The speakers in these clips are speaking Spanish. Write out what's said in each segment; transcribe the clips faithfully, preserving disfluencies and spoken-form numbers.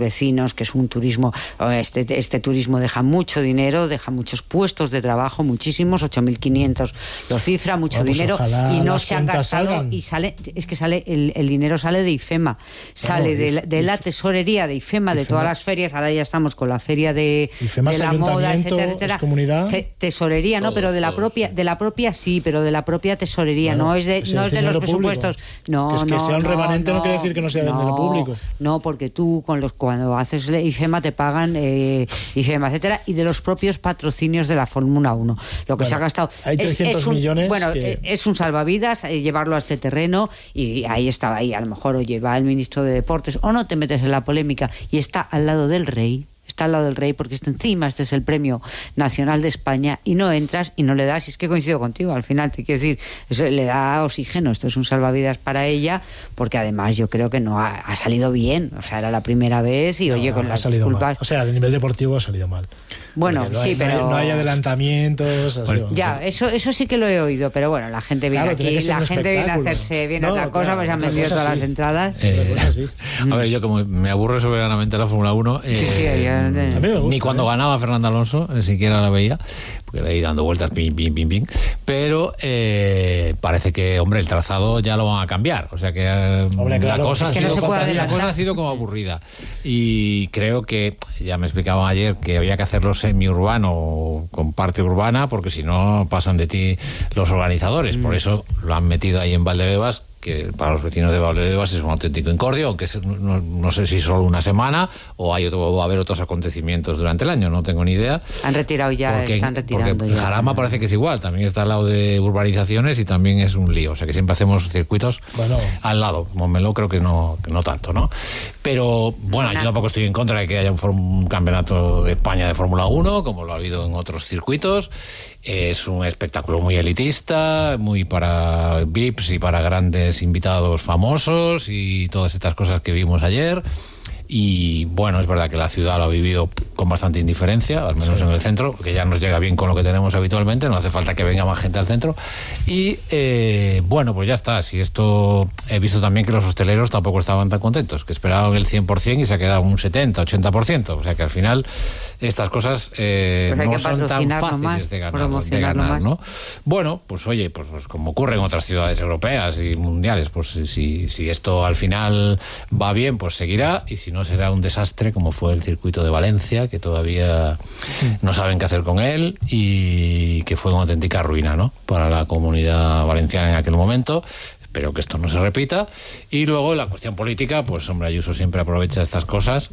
vecinos, que es un turismo, este, este turismo deja mucho dinero, deja muchos puestos de trabajo, muchísimos, ocho mil quinientos lo cifra, mucho bueno, pues dinero, y no se han gastado, salgan. y sale, es que sale, el, el dinero sale de IFEMA, sale Claro, de, la, de la tesorería de IFEMA, de IFEMA, todas las ferias, ahora ya estamos con la feria de, IFEMA de la moda, etcétera, etcétera. Comunidad. Tesorería, no, todos, pero de la todos, propia, sí. de la propia sí, pero de la propia tesorería, Bueno, no es de, no es de los presupuestos. No, que es que no, sea un no, remanente no, no quiere decir que no sea no, de dinero público. No, porque tú con los cuando haces IFEMA te pagan eh, IFEMA, etcétera, y de los propios patrocinios de la Fórmula uno. Lo que bueno, se ha gastado hay trescientos es, es un, millones. Bueno, que... es un salvavidas eh, llevarlo a este terreno, y ahí estaba ahí, a lo mejor oye, va el ministro de Deportes, o no te metes en la polémica, y está al lado del rey. Está al lado del rey porque está encima, este es el premio nacional de España, y no entras y no le das, y es que coincido contigo, al final te quiero decir, eso le da oxígeno, esto es un salvavidas para ella, porque además yo creo que no ha, ha salido bien, o sea, era la primera vez y no, oye, con las disculpas. Mal. O sea, a nivel deportivo ha salido mal. Bueno, no sí, hay, pero... No hay, no hay adelantamientos... Bueno, ya, eso eso sí que lo he oído, pero bueno, la gente viene claro, aquí, la gente viene a hacerse bien no, otra cosa, claro, pues han otra vendido todas sí. las entradas. Eh, sí. A ver, yo como me aburro soberanamente la Fórmula uno, eh, sí, sí, yo, a mí me gusta, ni cuando ¿eh? ganaba Fernando Alonso, ni siquiera la veía, porque veía dando vueltas, pim, pim, pim, pim, pero eh, parece que, hombre, el trazado ya lo van a cambiar, o sea que eh, hombre, claro, la, cosa es que ha sido, no la cosa ha sido como aburrida, y creo que, ya me explicaban ayer, que había que hacerlo semiurbano con parte urbana, porque si no pasan de ti los organizadores, mm. por eso lo han metido ahí en Valdebebas, que para los vecinos de Valdebebas es un auténtico incordio, aunque no, no sé si solo una semana o hay otro, va a haber otros acontecimientos durante el año, no tengo ni idea. Han retirado ya, porque, están retirando porque ya. Jarama parece que es igual, también está al lado de urbanizaciones y también es un lío, o sea que siempre hacemos circuitos bueno. al lado. Montmeló creo que no, que no tanto, ¿no? Pero bueno, yo tampoco estoy en contra de que haya un, un campeonato de España de Fórmula uno, como lo ha habido en otros circuitos. Es un espectáculo muy elitista, muy para V I Ps y para grandes invitados famosos y todas estas cosas que vimos ayer. Y bueno, es verdad que la ciudad lo ha vivido con bastante indiferencia, al menos sí. en el centro, que ya nos llega bien con lo que tenemos habitualmente, no hace falta que venga más gente al centro. Y eh, bueno, pues ya está. Si esto he visto también que los hosteleros tampoco estaban tan contentos, que esperaban el cien por ciento y se ha quedado un setenta, ochenta por ciento. O sea que al final estas cosas eh, no son tan fáciles más, de ganar, de ganar ¿no? Bueno, pues oye, pues, pues como ocurre en otras ciudades europeas y mundiales, pues si, si esto al final va bien, pues seguirá, y si no será un desastre como fue el circuito de Valencia, que todavía no saben qué hacer con él y que fue una auténtica ruina, ¿no?, para la comunidad valenciana en aquel momento. Espero que esto no se repita. Y luego la cuestión política, pues hombre, Ayuso siempre aprovecha estas cosas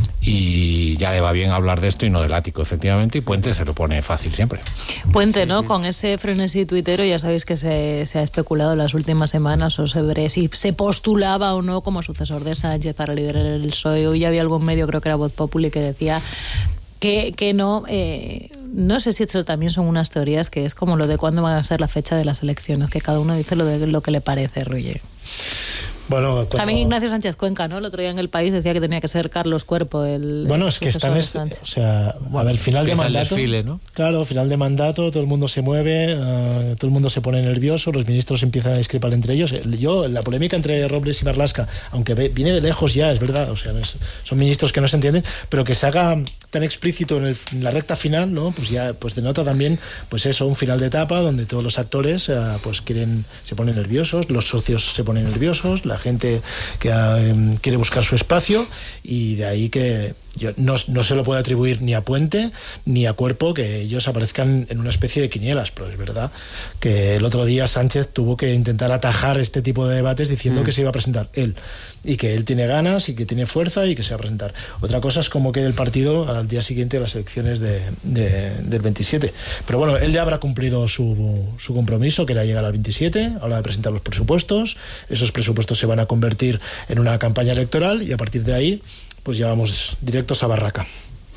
y ya le va bien hablar de esto y no del ático, efectivamente, y Puente se lo pone fácil siempre. Puente, ¿no? Con ese frenesí tuitero, ya sabéis que se, se ha especulado en las últimas semanas o sobre si se postulaba o no como sucesor de Sánchez para liderar el P S O E. Hoy había algún medio, creo que era Voz Populi, que decía que, que no... Eh, no sé si esto también son unas teorías, que es como lo de cuándo van a ser la fecha de las elecciones, que cada uno dice lo de lo que le parece, Roger. Bueno, cuando... También Ignacio Sánchez Cuenca, ¿no? El otro día en El País decía que tenía que ser Carlos Cuerpo el... Bueno, es que están... Es, o sea, bueno, a ver, final de mandato... El desfile, ¿no? Claro, final de mandato, todo el mundo se mueve, uh, todo el mundo se pone nervioso, los ministros empiezan a discrepar entre ellos. Yo, la polémica entre Robles y Marlaska, aunque ve, viene de lejos ya, es verdad, o sea, es, son ministros que no se entienden, pero que se haga tan explícito en, el, en la recta final, ¿no? Pues ya pues denota también, pues eso, un final de etapa donde todos los actores uh, pues quieren, se ponen nerviosos, los socios se ponen nerviosos, la gente que uh, quiere buscar su espacio, y de ahí que yo no, no se lo puedo atribuir ni a Puente ni a Cuerpo que ellos aparezcan en una especie de quinielas, pero es verdad que el otro día Sánchez tuvo que intentar atajar este tipo de debates diciendo mm. que se iba a presentar él, y que él tiene ganas y que tiene fuerza y que se va a presentar. Otra cosa es cómo quede el partido al día siguiente de las elecciones de, de, del veintisiete, pero bueno, él ya habrá cumplido su, su compromiso, que era llegar al veintisiete, habla de presentar los presupuestos, esos presupuestos se van a convertir en una campaña electoral y a partir de ahí pues ya vamos directos a Barraca.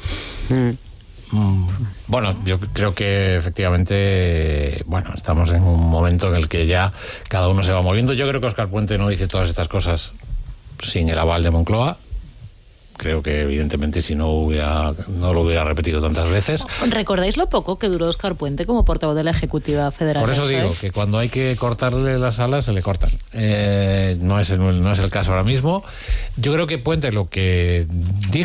Mm. Bueno, yo creo que efectivamente, bueno, estamos en un momento en el que ya cada uno se va moviendo. Yo creo que Óscar Puente no dice todas estas cosas sin el aval de Moncloa. Creo que evidentemente si no hubiera no lo hubiera repetido tantas veces. ¿Recordáis lo poco que duró Óscar Puente como portavoz de la Ejecutiva Federal? Por eso digo que cuando hay que cortarle las alas se le cortan. Eh, no es el, no es el caso ahora mismo. Yo creo que Puente lo que dijo